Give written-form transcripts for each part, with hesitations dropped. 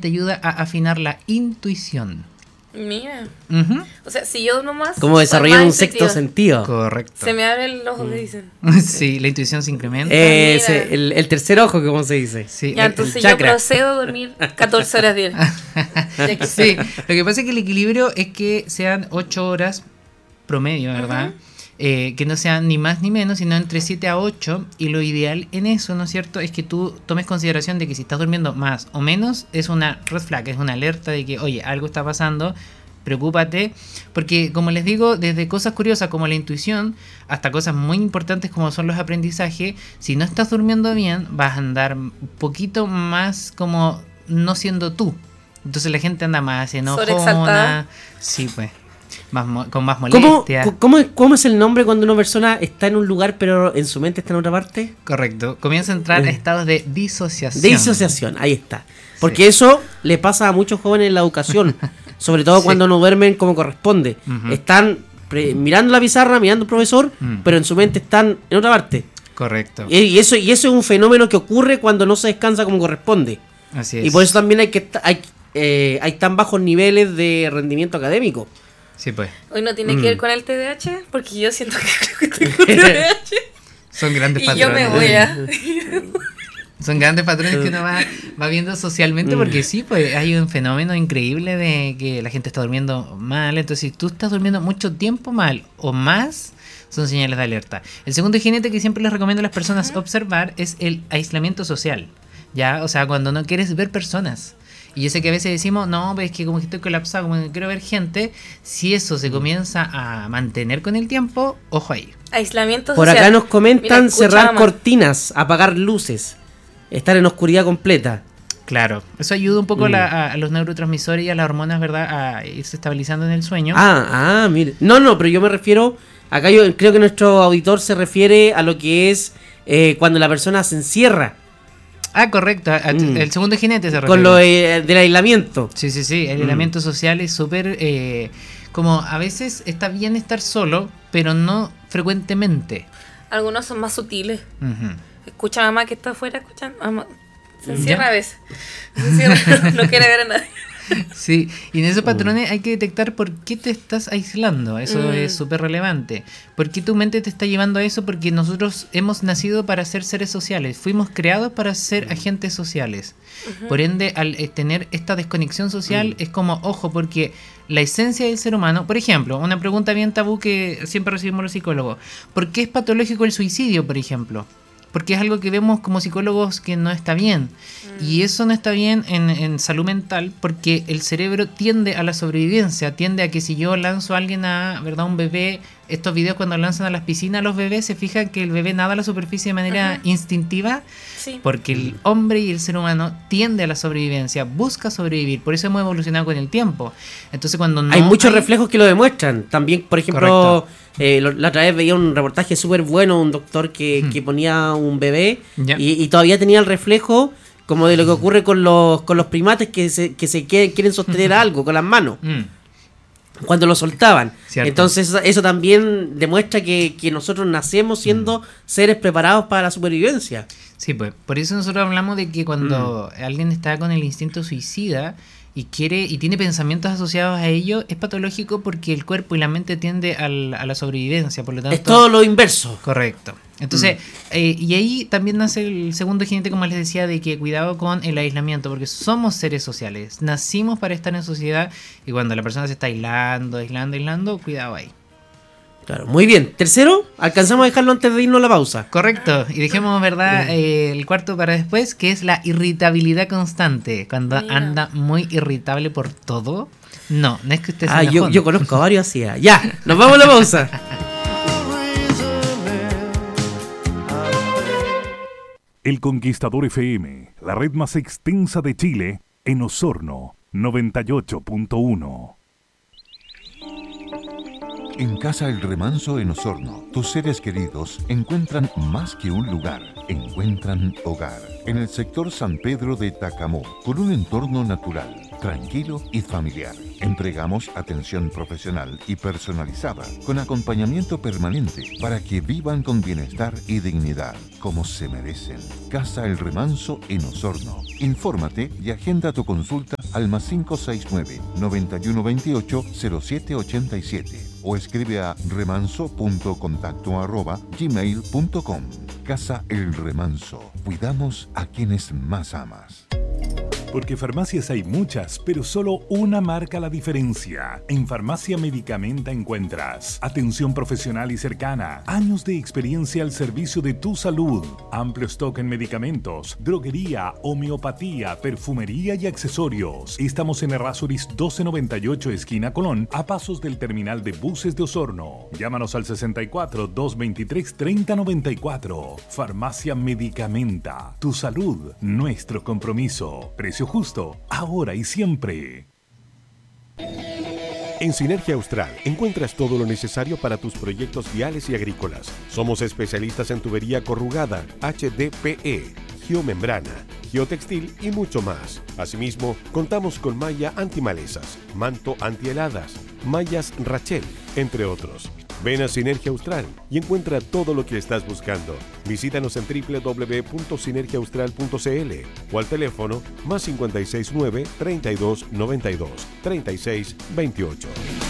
te ayuda a afinar la intuición. Mira. Uh-huh. O sea, si yo nomás... Como desarrollar un sexto sentido. Correcto. Se me abren los ojos, dicen. Sí, la intuición se incrementa. El tercer ojo, como se dice. Sí, ya, entonces yo procedo a dormir 14 horas diarias. Sí, lo que pasa es que el equilibrio es que sean 8 horas promedio, ¿verdad? Uh-huh. Que no sean ni más ni menos, sino entre 7 a 8. Y lo ideal en eso, ¿no es cierto?, es que tú tomes consideración de que si estás durmiendo más o menos, es una red flag, es una alerta de que, oye, algo está pasando, preocúpate. Porque, como les digo, desde cosas curiosas como la intuición hasta cosas muy importantes como son los aprendizajes, si no estás durmiendo bien, vas a andar un poquito más como no siendo tú. Entonces la gente anda más enojona. Sí, pues. Con más molestia. ¿Cómo es el nombre cuando una persona está en un lugar pero en su mente está en otra parte? Correcto, comienza a entrar a estados de disociación. Disociación, ahí está. Porque eso le pasa a muchos jóvenes en la educación, sobre todo cuando no duermen como corresponde. Uh-huh. Están mirando la pizarra, mirando al profesor, pero en su mente están en otra parte. Correcto. Y eso es un fenómeno que ocurre cuando no se descansa como corresponde. Así es. Y por eso también hay tan bajos niveles de rendimiento académico. Sí, pues. Hoy no tiene que ver con el TDAH, porque yo siento que tengo TDAH. Son grandes y patrones. Y yo me voy a... Son grandes patrones que uno va viendo socialmente, porque sí, pues hay un fenómeno increíble de que la gente está durmiendo mal. Entonces, si tú estás durmiendo mucho tiempo mal o más, son señales de alerta. El segundo jinete que siempre les recomiendo a las personas observar es el aislamiento social. ¿Ya? O sea, cuando no quieres ver personas. Y yo sé que a veces decimos, no, pues es que como que estoy colapsado, como que quiero ver gente. Si eso se comienza a mantener con el tiempo, ojo ahí. Aislamiento social. Por acá nos comentan cerrar cortinas, apagar luces, estar en oscuridad completa. Claro, eso ayuda un poco a los neurotransmisores y a las hormonas, ¿verdad?, a irse estabilizando en el sueño. Mire. No, pero yo me refiero, acá yo creo que nuestro auditor se refiere a lo que es cuando la persona se encierra. Correcto. El segundo jinete se refiere. Con lo del aislamiento. Sí. El aislamiento social es súper... como a veces está bien estar solo, pero no frecuentemente. Algunos son más sutiles. Uh-huh. Escucha a mamá que está afuera, se encierra a veces. Se encierra, no quiere ver a nadie. Sí, y en esos patrones hay que detectar por qué te estás aislando. Eso es súper relevante. ¿Por qué tu mente te está llevando a eso? Porque nosotros hemos nacido para ser seres sociales. Fuimos creados para ser agentes sociales. Uh-huh. Por ende, al tener esta desconexión social, es como, ojo, porque la esencia del ser humano... Por ejemplo, una pregunta bien tabú que siempre recibimos los psicólogos. ¿Por qué es patológico el suicidio, por ejemplo? Porque es algo que vemos como psicólogos que no está bien. Y eso no está bien en salud mental, porque el cerebro tiende a la sobrevivencia, tiende a que si yo lanzo a alguien un bebé, estos videos cuando lanzan a las piscinas a los bebés, se fijan que el bebé nada a la superficie de manera instintiva, porque el hombre y el ser humano tiende a la sobrevivencia, busca sobrevivir, por eso hemos evolucionado con el tiempo. Entonces cuando no hay muchos reflejos que lo demuestran. También, por ejemplo, la otra vez veía un reportaje súper bueno, un doctor que ponía un bebé y todavía tenía el reflejo como de lo que ocurre con los primates que quieren sostener algo con las manos cuando lo soltaban. Cierto. Entonces eso también demuestra que nosotros nacemos siendo seres preparados para la supervivencia. Sí, pues por eso nosotros hablamos de que cuando alguien está con el instinto suicida y tiene pensamientos asociados a ello, es patológico porque el cuerpo y la mente tiende a la sobrevivencia, por lo tanto... Es todo lo inverso. Correcto. Entonces, y ahí también nace el segundo jinete, como les decía, de que cuidado con el aislamiento, porque somos seres sociales, nacimos para estar en sociedad, y cuando la persona se está aislando, cuidado ahí. Claro, muy bien. Tercero, alcanzamos a dejarlo antes de irnos a la pausa. Correcto, y dejemos, ¿verdad?, el cuarto para después, que es la irritabilidad constante. Cuando anda muy irritable por todo. No es que usted se yo conozco a varios así. Ya, nos vamos a la pausa. El Conquistador FM, la red más extensa de Chile, en Osorno, 98.1. En Casa El Remanso en Osorno, tus seres queridos encuentran más que un lugar, encuentran hogar. En el sector San Pedro de Tacamó, con un entorno natural, tranquilo y familiar. Entregamos atención profesional y personalizada, con acompañamiento permanente, para que vivan con bienestar y dignidad, como se merecen. Casa El Remanso en Osorno. Infórmate y agenda tu consulta al +569 9128 0787 o escribe a remanso.contacto@gmail.com. Casa El Remanso. Cuidamos a quienes más amas. Porque farmacias hay muchas, pero solo una marca la diferencia. En Farmacia Medicamenta encuentras atención profesional y cercana, años de experiencia al servicio de tu salud, amplio stock en medicamentos, droguería, homeopatía, perfumería y accesorios. Estamos en Errázuriz 1298, esquina Colón, a pasos del terminal de buses de Osorno. Llámanos al 64 223 3094. Farmacia Medicamenta. Tu salud, nuestro compromiso. Precio justo, ahora y siempre. En Sinergia Austral encuentras todo lo necesario para tus proyectos viales y agrícolas. Somos especialistas en tubería corrugada, HDPE, geomembrana, geotextil y mucho más. Asimismo, contamos con malla antimalezas, manto antiheladas, mallas Rachel, entre otros. Ven a Sinergia Austral y encuentra todo lo que estás buscando. Visítanos en www.sinergiaaustral.cl o al teléfono +569 32 92 36 28.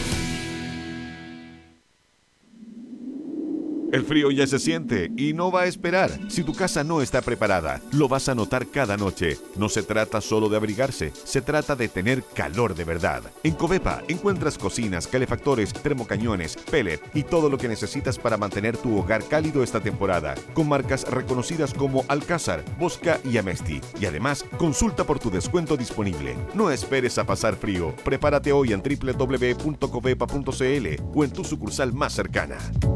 El frío ya se siente y no va a esperar. Si tu casa no está preparada, lo vas a notar cada noche. No se trata solo de abrigarse, se trata de tener calor de verdad. En Covepa encuentras cocinas, calefactores, termocañones, pellet y todo lo que necesitas para mantener tu hogar cálido esta temporada, con marcas reconocidas como Alcázar, Bosca y Amesti. Y además, consulta por tu descuento disponible. No esperes a pasar frío. Prepárate hoy en www.covepa.cl o en tu sucursal más cercana.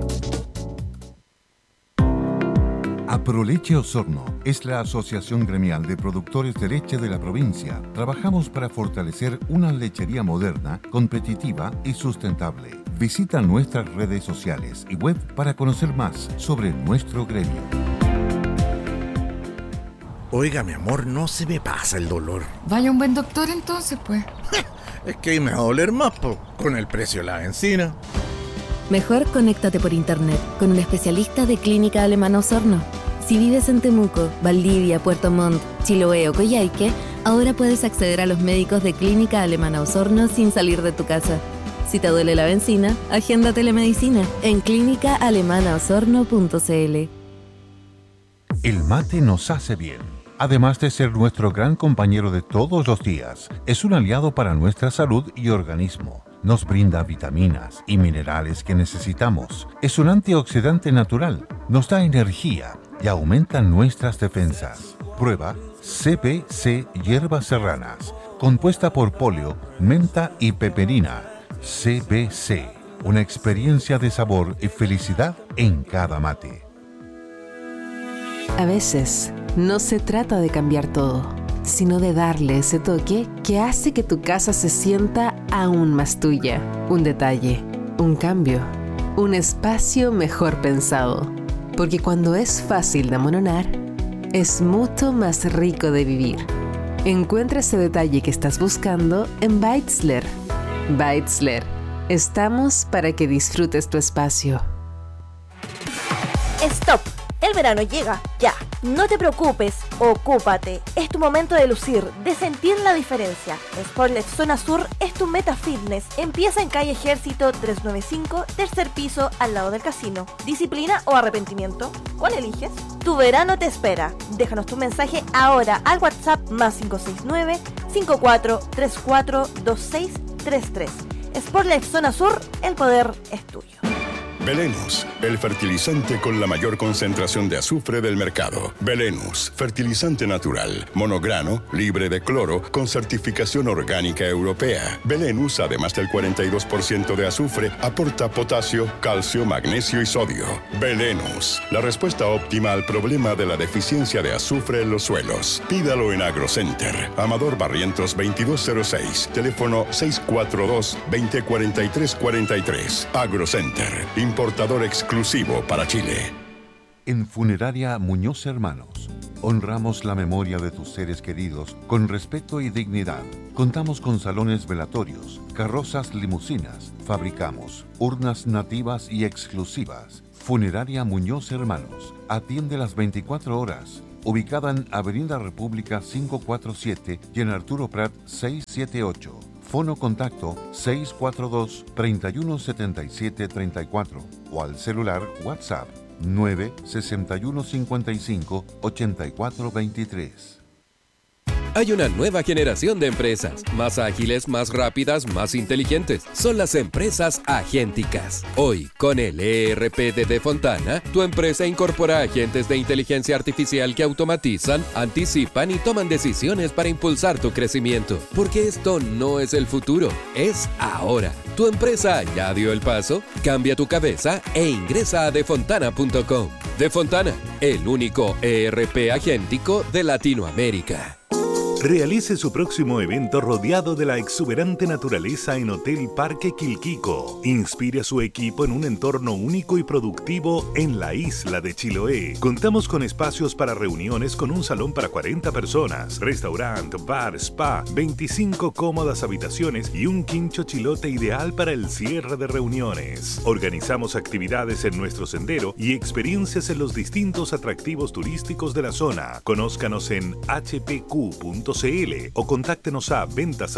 Aproleche Osorno es la asociación gremial de productores de leche de la provincia. Trabajamos para fortalecer una lechería moderna, competitiva y sustentable. Visita nuestras redes sociales y web para conocer más sobre nuestro gremio. Oiga, mi amor, no se me pasa el dolor. Vaya un buen doctor entonces, pues. Es que me va a doler más, con el precio de la benzina. Mejor conéctate por internet con un especialista de Clínica Alemana Osorno. Si vives en Temuco, Valdivia, Puerto Montt, Chiloé o Coyhaique, ahora puedes acceder a los médicos de Clínica Alemana Osorno sin salir de tu casa. Si te duele la benzina, agenda telemedicina en clínicaalemanaosorno.cl. El mate nos hace bien. Además de ser nuestro gran compañero de todos los días, es un aliado para nuestra salud y organismo. Nos brinda vitaminas y minerales que necesitamos. Es un antioxidante natural, nos da energía y aumenta nuestras defensas. Prueba CBC Hierbas Serranas, compuesta por polio, menta y peperina. CBC, una experiencia de sabor y felicidad en cada mate. A veces, no se trata de cambiar todo, sino de darle ese toque que hace que tu casa se sienta aún más tuya. Un detalle, un cambio, un espacio mejor pensado. Porque cuando es fácil de amononar, es mucho más rico de vivir. Encuentra ese detalle que estás buscando en Beitzler. Beitzler, estamos para que disfrutes tu espacio. ¡Stop! El verano llega, ya. No te preocupes, ocúpate. Es tu momento de lucir, de sentir la diferencia. Sportlet Zona Sur es tu meta fitness. Empieza en calle Ejército 395, tercer piso, al lado del casino. ¿Disciplina o arrepentimiento? ¿Cuál eliges? Tu verano te espera. Déjanos tu mensaje ahora al WhatsApp +569 5434 2633. Sportlet Zona Sur, el poder es tuyo. Velenus, el fertilizante con la mayor concentración de azufre del mercado. Velenus, fertilizante natural, monograno, libre de cloro, con certificación orgánica europea. Velenus, además del 42% de azufre, aporta potasio, calcio, magnesio y sodio. Velenus, la respuesta óptima al problema de la deficiencia de azufre en los suelos. Pídalo en AgroCenter. Amador Barrientos 2206, teléfono 642-2043-43. AgroCenter, importador exclusivo para Chile. En Funeraria Muñoz Hermanos, honramos la memoria de tus seres queridos con respeto y dignidad. Contamos con salones velatorios, carrozas limusinas, fabricamos urnas nativas y exclusivas. Funeraria Muñoz Hermanos, atiende las 24 horas. ubicada en Avenida República 547 y en Arturo Prat 678. Fono contacto 642-317734 o al celular WhatsApp 96155-8423. Hay una nueva generación de empresas, más ágiles, más rápidas, más inteligentes. Son las empresas agénticas. Hoy, con el ERP de Defontana, tu empresa incorpora agentes de inteligencia artificial que automatizan, anticipan y toman decisiones para impulsar tu crecimiento. Porque esto no es el futuro, es ahora. ¿Tu empresa ya dio el paso? Cambia tu cabeza e ingresa a defontana.com. Defontana, el único ERP agéntico de Latinoamérica. Realice su próximo evento rodeado de la exuberante naturaleza en Hotel Parque Quilquico. Inspire a su equipo en un entorno único y productivo en la isla de Chiloé. Contamos con espacios para reuniones con un salón para 40 personas, restaurante, bar, spa, 25 cómodas habitaciones y un quincho chilote ideal para el cierre de reuniones. Organizamos actividades en nuestro sendero y experiencias en los distintos atractivos turísticos de la zona. Conózcanos en hpq.cl o contáctenos a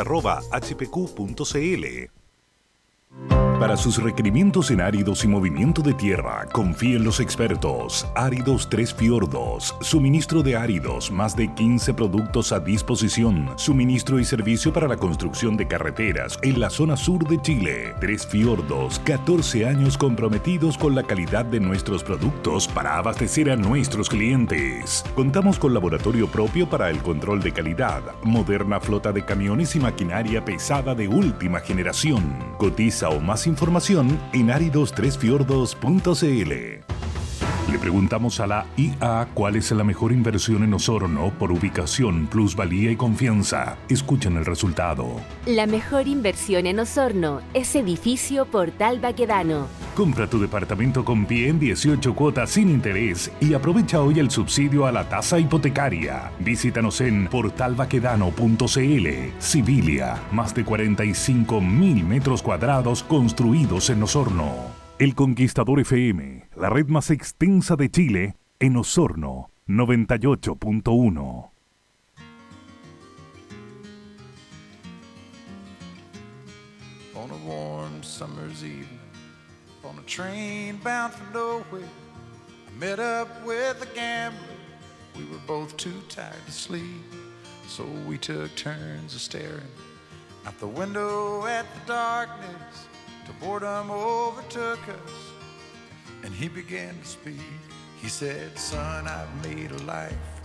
ventas@hpq.cl. Para sus requerimientos en áridos y movimiento de tierra, confíe en los expertos. Áridos Tres Fiordos. Suministro de áridos, más de 15 productos a disposición. Suministro y servicio para la construcción de carreteras en la zona sur de Chile. Tres Fiordos, 14 años comprometidos con la calidad de nuestros productos para abastecer a nuestros clientes. Contamos con laboratorio propio para el control de calidad, moderna flota de camiones y maquinaria pesada de última generación. Cotiza o más información en aridostresfiordos.cl. Le preguntamos a la IA cuál es la mejor inversión en Osorno por ubicación, plusvalía y confianza. Escuchen el resultado. La mejor inversión en Osorno es Edificio Portal Baquedano. Compra tu departamento con pie en 18 cuotas sin interés y aprovecha hoy el subsidio a la tasa hipotecaria. Visítanos en portalbaquedano.cl. Civilia, más de 45.000 metros cuadrados construidos en Osorno. El Conquistador FM, la red más extensa de Chile, en Osorno, 98.1. On a warm summer's evening, on a train bound for nowhere, I met up with a gambler. We were both too tired to sleep, so we took turns of staring out the window at the darkness. The boredom overtook us, and he began to speak. He said, son, I've made a life